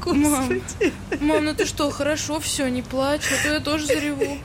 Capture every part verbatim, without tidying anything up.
Мам, мам, ну ты что, хорошо, все, не плачь, а то я тоже зареву.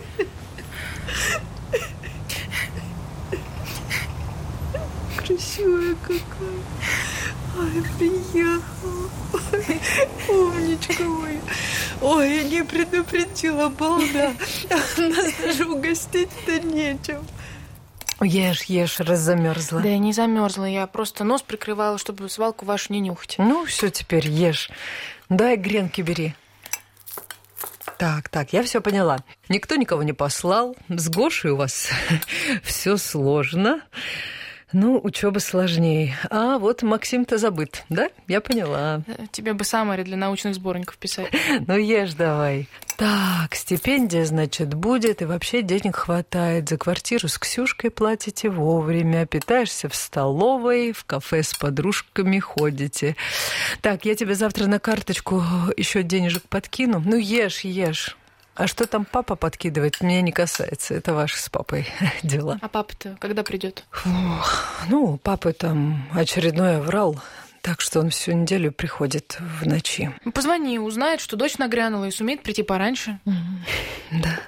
Красивая какая. Ой, приехала. Ой, умничка моя. Ой, я не предупредила, балда. Нас даже угостить-то нечем. Ешь, ешь, раз замерзла. Да я не замерзла, я просто нос прикрывала, чтобы свалку вашу не нюхать. Ну, все, теперь ешь. Дай гренки бери. Так, так, я все поняла. Никто никого не послал. С Гошей у вас все сложно. Ну, учеба сложнее. А вот Максим-то забыт, да? Я поняла. Тебе бы саммари для научных сборников писать. Ну, ешь давай. Так, стипендия, значит, будет, и вообще денег хватает. За квартиру с Ксюшкой платите вовремя, питаешься в столовой, в кафе с подружками ходите. Так, я тебе завтра на карточку еще денежек подкину. Ну, ешь, ешь. А что там папа подкидывает, меня не касается. Это ваши с папой дела. А папа-то когда придет? Ну, папа там очередной оврал, так что он всю неделю приходит в ночи. Позвони, узнает, что дочь нагрянула и сумеет прийти пораньше. Mm-hmm. Да,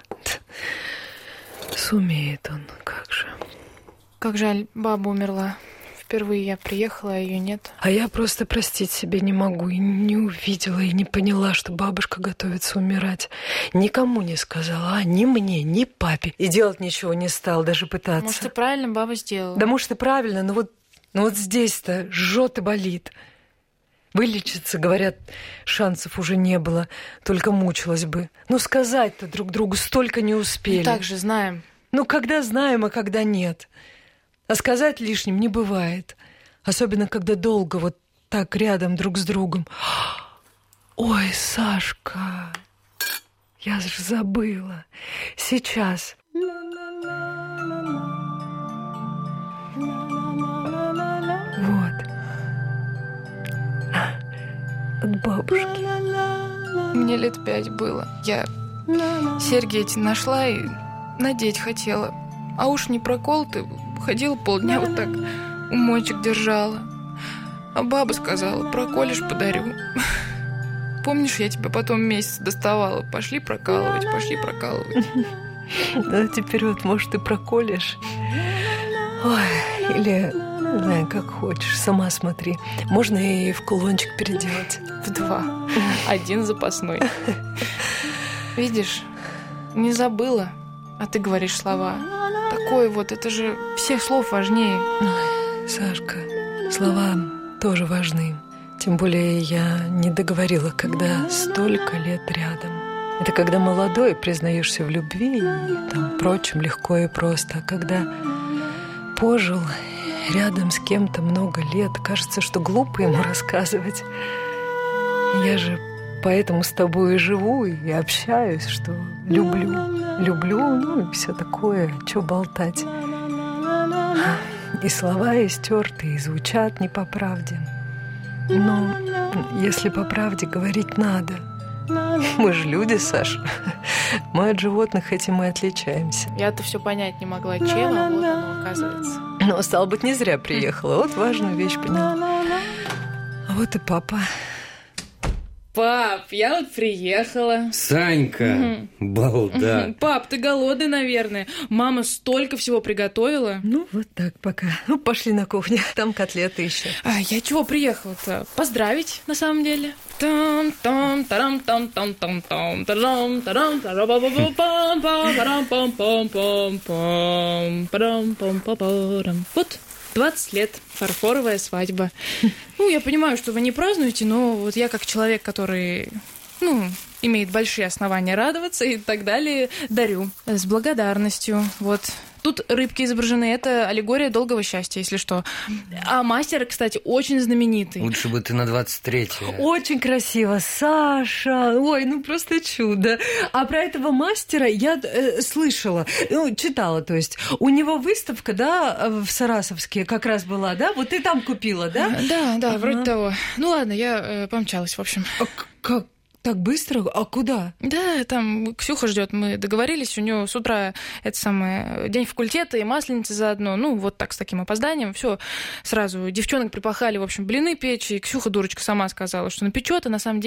сумеет он, как же. Как жаль, баба умерла. Впервые я приехала, а ее нет. А я просто простить себе не могу. И не увидела, и не поняла, что бабушка готовится умирать. Никому не сказала, ни мне, ни папе. И делать ничего не стал, даже пытаться. Может, и правильно баба сделала. Да, может, и правильно, но вот, но вот здесь-то жжет и болит. Вылечиться, говорят, шансов уже не было, только мучилась бы. Ну, сказать-то друг другу столько не успели. Мы так же знаем. Ну, когда знаем, а когда нет. А сказать лишним не бывает. Особенно, когда долго вот так рядом друг с другом. Ой, Сашка, я же забыла. Сейчас. Вот. От бабушки. Мне лет пять было. Я серьги эти нашла и надеть хотела. А уж не проколоты. Ходила полдня вот так, у мочек держала. А баба сказала, проколешь, подарю. Помнишь, я тебя потом месяц доставала? Пошли прокалывать, пошли прокалывать. Ну, теперь вот, может, и проколешь. Ой, или, не знаю, как хочешь, сама смотри. Можно и в кулончик переделать. В два. Один запасной. Видишь, не забыла, а ты говоришь слова. Такое вот, это же всех слов важнее. Ой, Сашка, слова тоже важны. Тем более я не договорила, когда столько лет рядом. Это когда молодой, признаешься в любви и там прочем легко и просто. А когда пожил рядом с кем-то много лет, кажется, что глупо ему рассказывать. Я же поэтому с тобой и живу, и общаюсь, что люблю. Люблю, ну и все такое, что болтать. И слова истертые, и звучат не по правде. Но если по правде говорить надо. Мы же люди, Саша. Мы от животных этим и отличаемся. Я-то все понять не могла, чем, а вот оно оказывается. Но, стало быть, не зря приехала. Вот важную вещь поняла. А вот и папа. Пап, я вот приехала. Санька, угу. Балда. Угу. Пап, ты голодный, наверное. Мама столько всего приготовила. Ну, вот так пока. Ну, пошли на кухню, там котлеты еще. А я чего приехала-то? Поздравить, на самом деле. Вот. двадцать лет, фарфоровая свадьба. Ну, я понимаю, что вы не празднуете, но вот я как человек, который, ну, имеет большие основания радоваться и так далее, дарю. С благодарностью. Вот. Тут рыбки изображены. Это аллегория долгого счастья, если что. А мастер, кстати, очень знаменитый. Лучше бы ты на двадцать третье. Очень красиво, Саша. Ой, ну просто чудо. А про этого мастера я э, слышала, ну, читала, то есть. У него выставка, да, в Сарасовске как раз была, да? Вот ты там купила, да? Да, да, ага. Вроде того. Ну ладно, я э, помчалась, в общем. А как? Так быстро? А куда? Да, там Ксюха ждет. Мы договорились, у нее с утра это самое день факультета и масленица заодно. Ну, вот так, с таким опозданием. Все сразу девчонок припахали, в общем, блины печь. И Ксюха, дурочка, сама сказала, что напечет, а на самом деле